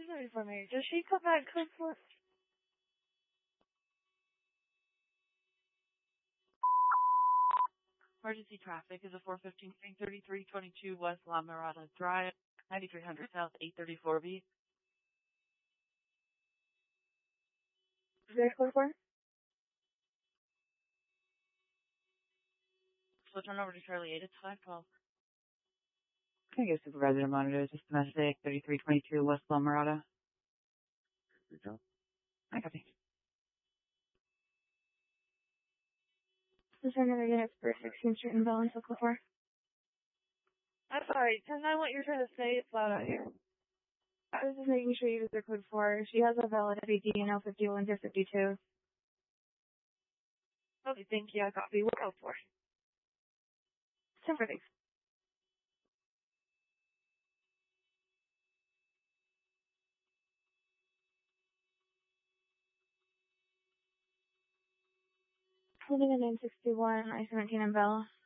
She's ready for me. Does she come back code for? Emergency traffic is a 415 3322 West La Mirada Drive, 9300 South 834B. Is there a code for? Switch on over to Charlie 8, it's 512. Can I get supervisor to monitor this domestic 3322 West La Mirada? I copy. Is there another unit for 16th Street and Bell and Circle 4? I'm sorry, 10-9, what you're trying to say, it's loud out here. I was just making sure you use their code 4. She has a valid FED and L51 to 52. Okay, thank you, I copy. What code 4? 10 for things. Holding a 961, I-17 and Bell.